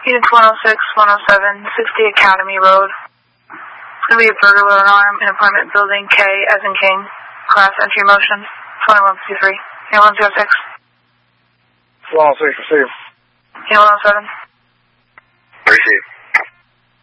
Units 106, 107, 60 Academy Road. It's going to be a burglar alarm in apartment building K as in King. Class entry motion 2153. Unit 106. 106, receive. Unit 107. Receive.